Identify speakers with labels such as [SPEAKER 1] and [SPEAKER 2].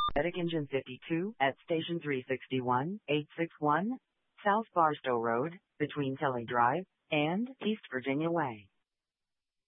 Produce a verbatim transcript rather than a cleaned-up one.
[SPEAKER 1] Medic Engine fifty-two at Station three sixty-one, eight sixty-one, South Barstow Road, between Kelly Drive and East Virginia Way.